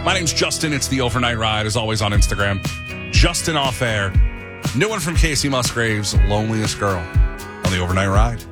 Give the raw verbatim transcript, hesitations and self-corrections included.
My name's Justin. It's the Overnight Ride, as always on Instagram. Justin Off Air. New one from Casey Musgraves, Loneliest Girl, on the Overnight Ride.